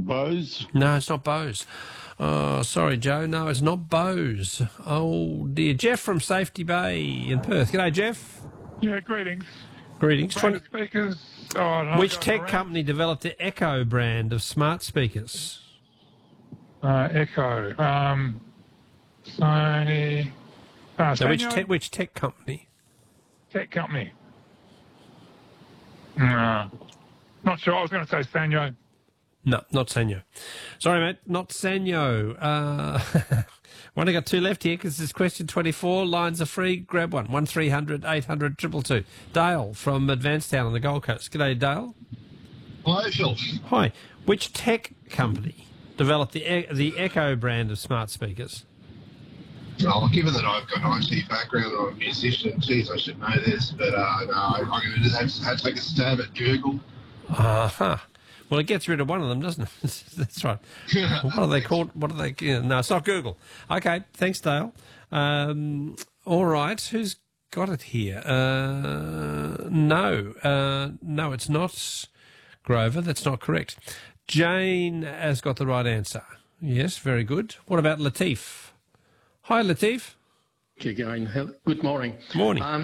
Bose? No, it's not Bose. Oh, sorry, Joe. No, it's not Bose. Oh, dear. Jeff from Safety Bay in Perth. G'day, Jeff. Yeah, greetings. Greetings. Smart speakers. Oh, no, Which tech company developed the Echo brand of smart speakers? Echo. Sony. Now, Sanyo? which tech company? Tech company. No. Not sure. I was going to say Sanyo. No, not Sanyo. Sorry, mate, not Sanyo. Well, I got two left here because it's question 24. Lines are free. Grab one. 1300 800 222. Dale from Advancetown on the Gold Coast. G'day, Dale. Hi, Phil. Hi. Which tech company developed the Echo brand of smart speakers? Well, given that I've got an IT background, I'm a musician, geez, I should know this, but no, I'm going to just have to take a stab at Google. Uh-huh. Well, it gets rid of one of them, doesn't it? That's right. What are they called? What are they? No, it's not Google. Okay, thanks, Dale. All right, who's got it here? No, it's not Grover. That's not correct. Jane has got the right answer. Yes, very good. What about Latif? Hi, Latif. Again, good morning. Morning.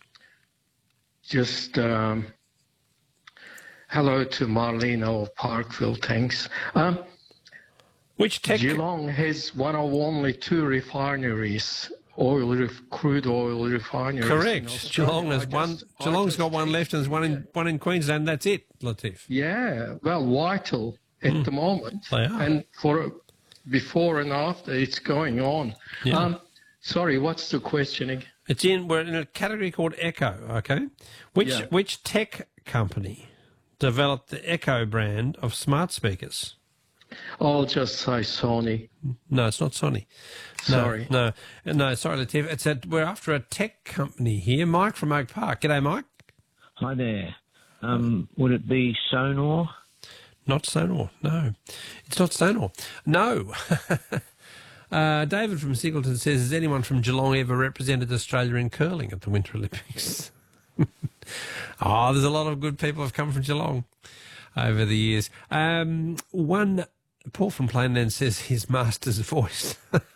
Hello to Marlene of Parkville, thanks. Which tech? Geelong has one of only two refineries, crude oil refineries. Correct. Geelong has one. Geelong's got one left, and there's one in Queensland. That's it, Latif. Yeah, well, vital at the moment. They are. And for before and after, it's going on. Yeah. Sorry, what's the questioning? We're in a category called Echo. Okay. Which tech company developed the Echo brand of smart speakers? I'll just say Sony. No, it's not Sony. Sorry. No, sorry, Latif. We're after a tech company here. Mike from Oak Park. G'day, Mike. Hi there. Would it be Sonor? Not Sonor. No, it's not Sonor. No. David from Singleton says, has anyone from Geelong ever represented Australia in curling at the Winter Olympics? Oh, there's a lot of good people have come from Geelong over the years. Paul from Plainland says his master's voice.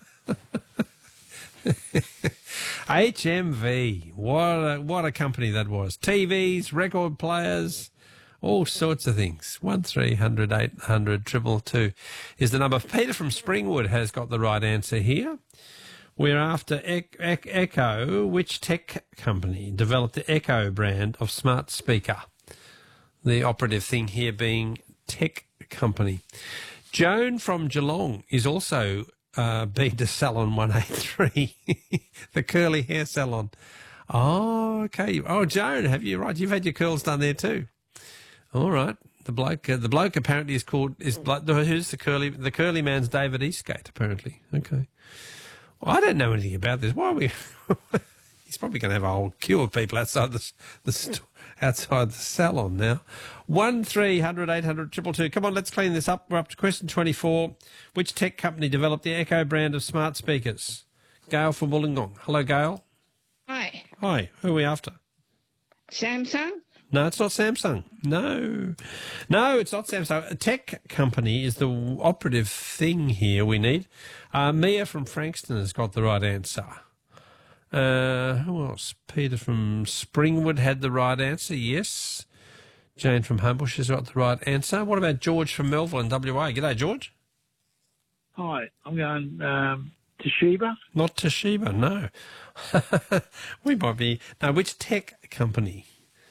HMV, what a company that was. TVs, record players, all sorts of things. 1300 800 222 is the number. Peter from Springwood has got the right answer here. We're after Echo. Which tech company developed the Echo brand of smart speaker? The operative thing here being tech company. Joan from Geelong is also been to Salon 183, the curly hair salon. Oh, okay. Oh, Joan, you've had your curls done there too. All right. The bloke apparently who's the curly man's David Eastgate, apparently. Okay. Well, I don't know anything about this. Why are we? He's probably going to have a whole queue of people outside outside the salon now. 1300 800 222. Come on, let's clean this up. We're up to question 24. Which tech company developed the Echo brand of smart speakers? Gail from Wollongong. Hello, Gail. Hi. Hi. Who are we after? Samsung? No, it's not Samsung. No, it's not Samsung. A tech company is the operative thing here we need. Mia from Frankston has got the right answer. Who else? Peter from Springwood had the right answer, yes. Jane from Homebush has got the right answer. What about George from Melville in WA? G'day, George. Hi, I'm going Toshiba. Not Toshiba, no. We might be... No, which tech company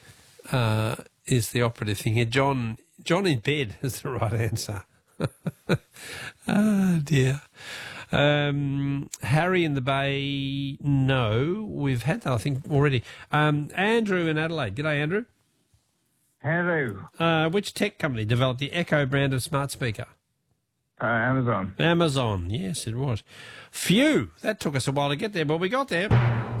is the operative thing here? John in bed is the right answer. Oh, dear. Harry in the Bay, no. We've had that, I think, already. Andrew in Adelaide. G'day, Andrew. Hello. Which tech company developed the Echo brand of smart speaker? Amazon. Amazon, yes, it was. Phew, that took us a while to get there, but we got there.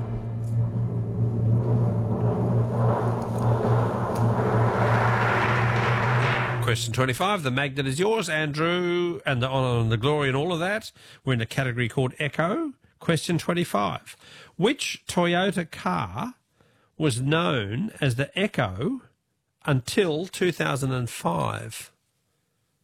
Question 25, the magnet is yours, Andrew, and the honour and the glory and all of that. We're in a category called Echo. Question 25. Which Toyota car was known as the Echo until 2005?